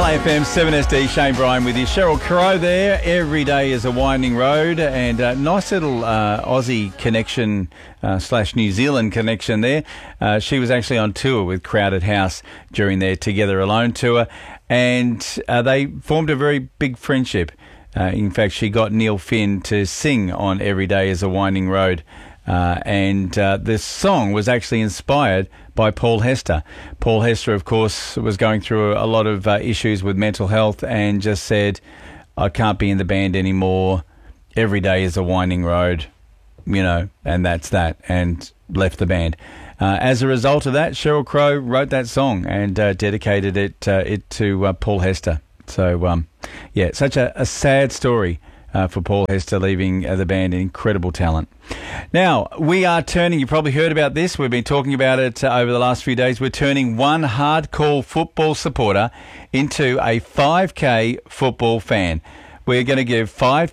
LAFM 7SD, Shane Bryan with you. Sheryl Crow there. Every day is a winding road, and nice little Aussie connection / New Zealand connection there. She was actually on tour with Crowded House during their Together Alone tour, and they formed a very big friendship. In fact, she got Neil Finn to sing on Every Day is a Winding Road. And this song was actually inspired by Paul Hester. Paul Hester, of course, was going through a lot of issues with mental health and just said, I can't be in the band anymore. Every day is a winding road, and that's that, and left the band. As a result of that, Sheryl Crow wrote that song and dedicated it to Paul Hester. So, such a sad story. For Paul Hester leaving the band, incredible talent. Now, we are turning, you probably heard about this, we've been talking about it over the last few days, we're turning one hardcore football supporter into a 5K football fan. We're going to give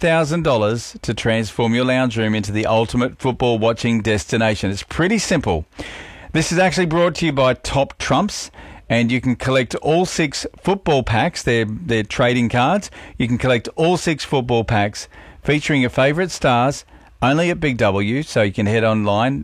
$5,000 to transform your lounge room into the ultimate football watching destination. It's pretty simple. This is actually brought to you by Top Trumps. And you can collect all 6 football packs. They're trading cards. You can collect all 6 football packs featuring your favourite stars only at Big W. So you can head online,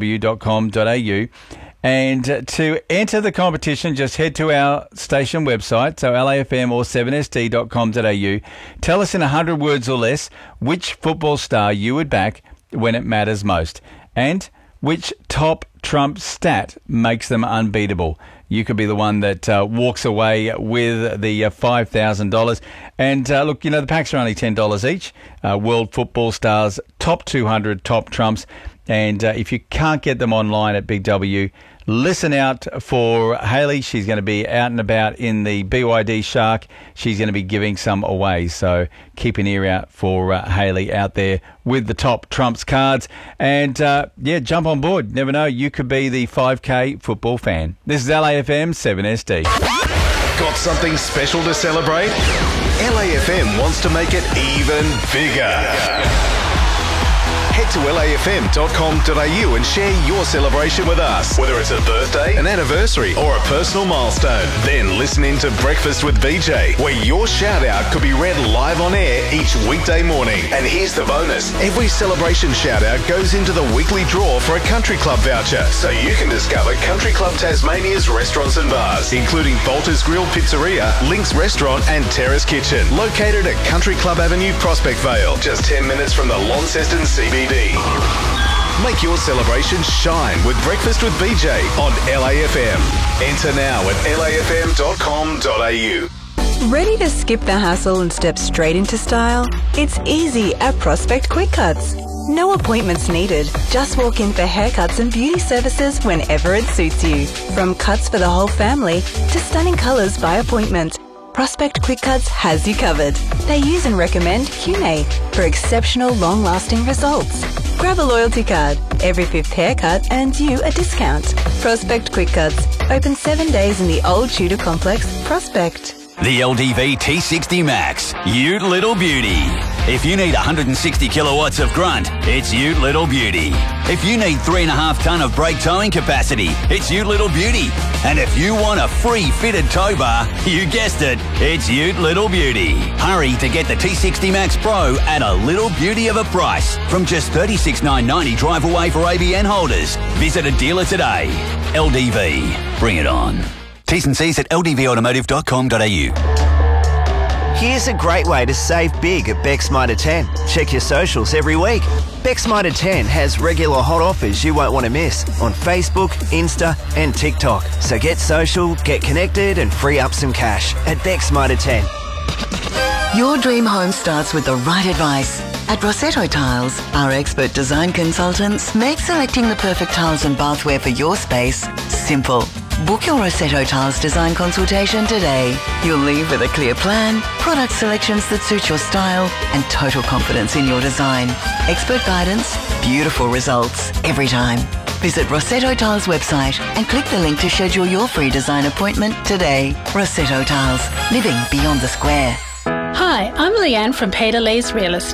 bigw.com.au. And to enter the competition, just head to our station website, so LAFM or 7sd.com.au. Tell us in 100 words or less which football star you would back when it matters most. And which top Trump stat makes them unbeatable. You could be the one that walks away with the $5,000. And look, the packs are only $10 each. World Football Stars, top 200, top Trumps. And if you can't get them online at Big W, listen out for Hayley. She's going to be out and about in the BYD Shark. She's going to be giving some away. So keep an ear out for Hayley out there with the top Trumps cards. And jump on board. Never know, you could be the 5K football fan. This is LAFM 7SD. Got something special to celebrate? LAFM wants to make it even bigger. Head to lafm.com.au and share your celebration with us. Whether it's a birthday, an anniversary, or a personal milestone. Then listen in to Breakfast with BJ, where your shout-out could be read live on air each weekday morning. And here's the bonus. Every celebration shout-out goes into the weekly draw for a Country Club voucher, so you can discover Country Club Tasmania's restaurants and bars, including Bolter's Grill Pizzeria, Link's Restaurant and Terrace Kitchen, located at Country Club Avenue, Prospect Vale, just 10 minutes from the Launceston CBD. Make your celebration shine with Breakfast with BJ on LAFM. Enter now at lafm.com.au. Ready to skip the hassle and step straight into style? It's easy at Prospect Quick Cuts. No appointments needed. Just walk in for haircuts and beauty services whenever it suits you. From cuts for the whole family to stunning colours by appointment, Prospect Quick Cuts has you covered. They use and recommend Cune for exceptional long-lasting results. Grab a loyalty card. Every 5th haircut earns you a discount. Prospect Quick Cuts. Open 7 days in the Old Tudor Complex, Prospect. The LDV T60 Max, Ute Little Beauty. If you need 160 kilowatts of grunt, it's Ute Little Beauty. If you need 3.5 tonne of brake towing capacity, it's Ute Little Beauty. And if you want a free fitted tow bar, you guessed it, it's Ute Little Beauty. Hurry to get the T60 Max Pro at a little beauty of a price from just $36,990 drive away for ABN holders. Visit a dealer today. LDV, bring it on. T's and C's at ldvautomotive.com.au. Here's a great way to save big at Beck's Mitre 10. Check your socials every week. Beck's Mitre 10 has regular hot offers you won't want to miss on Facebook, Insta and TikTok. So get social, get connected and free up some cash at Beck's Mitre 10. Your dream home starts with the right advice. At Rossetto Tiles, our expert design consultants make selecting the perfect tiles and bathware for your space simple. Book your Rossetto Tiles design consultation today. You'll leave with a clear plan, product selections that suit your style, and total confidence in your design. Expert guidance, beautiful results every time. Visit Rossetto Tiles website and click the link to schedule your free design appointment today. Rossetto Tiles, living beyond the square. Hi, I'm Leanne from Peter Lee's Real Estate.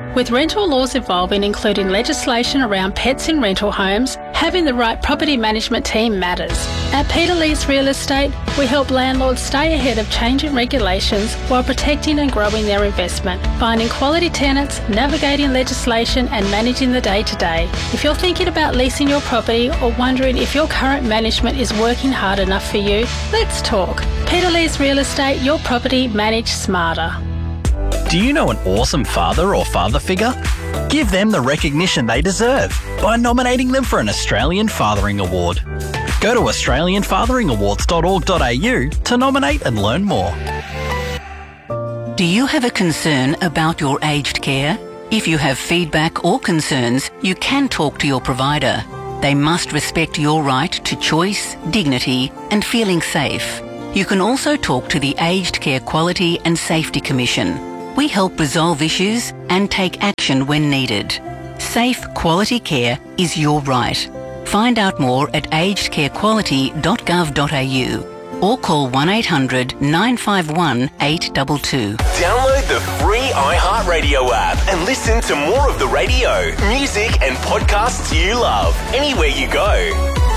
With rental laws evolving, including legislation around pets in rental homes, having the right property management team matters. At Peter Lees Real Estate, we help landlords stay ahead of changing regulations while protecting and growing their investment, finding quality tenants, navigating legislation and managing the day-to-day. If you're thinking about leasing your property or wondering if your current management is working hard enough for you, let's talk. Peter Lees Real Estate, your property managed smarter. Do you know an awesome father or father figure? Give them the recognition they deserve by nominating them for an Australian Fathering Award. Go to australianfatheringawards.org.au to nominate and learn more. Do you have a concern about your aged care? If you have feedback or concerns, you can talk to your provider. They must respect your right to choice, dignity, and feeling safe. You can also talk to the Aged Care Quality and Safety Commission. We help resolve issues and take action when needed. Safe, quality care is your right. Find out more at agedcarequality.gov.au or call 1800 951 822. Download the free iHeartRadio app and listen to more of the radio, music and podcasts you love anywhere you go.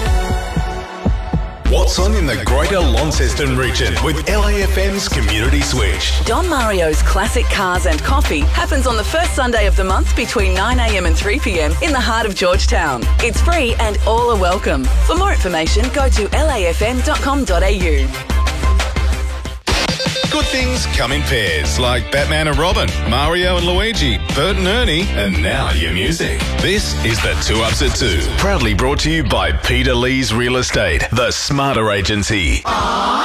What's on in the Greater Launceston region with LAFM's Community Switch? Don Mario's Classic Cars and Coffee happens on the first Sunday of the month between 9am and 3pm in the heart of Georgetown. It's free and all are welcome. For more information, go to lafm.com.au. Good things come in pairs, like Batman and Robin, Mario and Luigi, Bert and Ernie, and now your music. This is the 2 Ups at 2, proudly brought to you by Peter Lees Real Estate, the smarter agency.